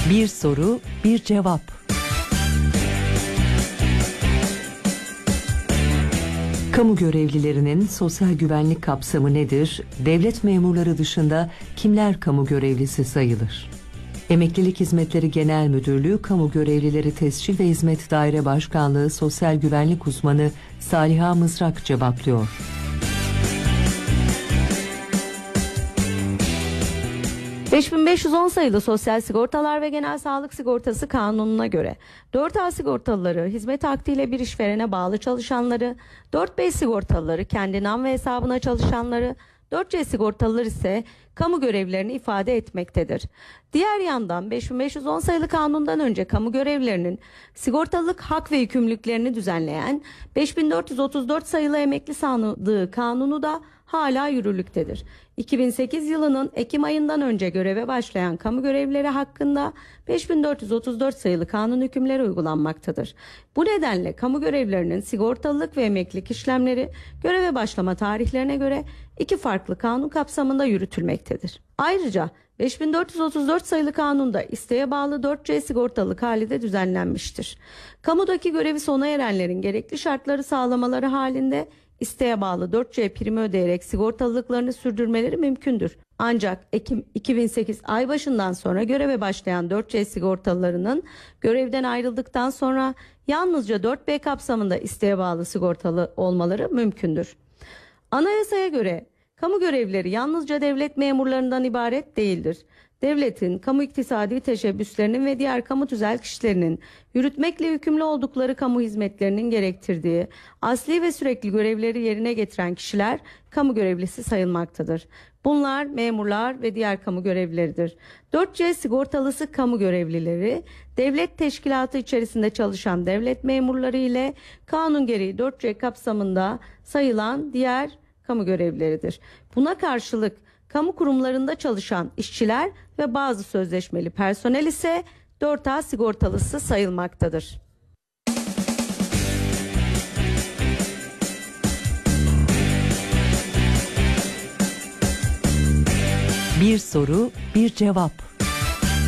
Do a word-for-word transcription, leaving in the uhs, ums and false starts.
Bir soru, bir cevap. Kamu görevlilerinin sosyal güvenlik kapsamı nedir? Devlet memurları dışında kimler kamu görevlisi sayılır? Emeklilik Hizmetleri Genel Müdürlüğü Kamu Görevlileri Tescil ve Hizmet Daire Başkanlığı Sosyal Güvenlik Uzmanı Saliha Mızrak cevaplıyor. beş bin beş yüz on sayılı Sosyal Sigortalar ve Genel Sağlık Sigortası Kanunu'na göre dört A sigortalıları, hizmet akdiyle bir işverene bağlı çalışanları, dört B sigortalıları, kendi nam ve hesabına çalışanları, dört C sigortalılar ise kamu görevlilerini ifade etmektedir. Diğer yandan beş bin beş yüz on sayılı kanundan önce kamu görevlilerinin sigortalılık hak ve yükümlülüklerini düzenleyen beş bin dört yüz otuz dört sayılı Emekli Sandığı Kanunu da hala yürürlüktedir. iki bin sekiz yılının Ekim ayından önce göreve başlayan kamu görevlileri hakkında beş bin dört yüz otuz dört sayılı kanun hükümleri uygulanmaktadır. Bu nedenle kamu görevlilerinin sigortalılık ve emeklilik işlemleri göreve başlama tarihlerine göre iki farklı kanun kapsamında yürütülmektedir. Ayrıca beş bin dört yüz otuz dört sayılı kanunda isteğe bağlı dört C sigortalılık hali de düzenlenmiştir. Kamudaki görevi sona erenlerin gerekli şartları sağlamaları halinde isteğe bağlı dört C primi ödeyerek sigortalılıklarını sürdürmeleri mümkündür. Ancak Ekim iki bin sekiz ay başından sonra göreve başlayan dört C sigortalılarının görevden ayrıldıktan sonra yalnızca dört B kapsamında isteğe bağlı sigortalı olmaları mümkündür. Anayasaya göre kamu görevlileri yalnızca devlet memurlarından ibaret değildir. Devletin, kamu iktisadi teşebbüslerinin ve diğer kamu tüzel kişilerinin yürütmekle yükümlü oldukları kamu hizmetlerinin gerektirdiği asli ve sürekli görevleri yerine getiren kişiler kamu görevlisi sayılmaktadır. Bunlar memurlar ve diğer kamu görevlileridir. dört C sigortalısı kamu görevlileri, devlet teşkilatı içerisinde çalışan devlet memurları ile kanun gereği dört C kapsamında sayılan diğer kamu görevlileridir. Buna karşılık kamu kurumlarında çalışan işçiler ve bazı sözleşmeli personel ise dört A sigortalısı sayılmaktadır. Bir soru, bir cevap.